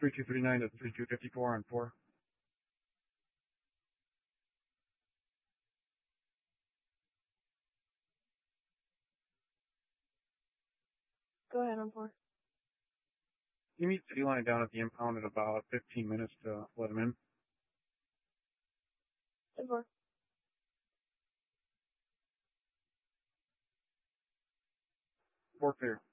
3239 to 3254 on 4. Go ahead on 4. You meet City Line down at the impound in about 15 minutes to let him in. 10-4. 4 clear.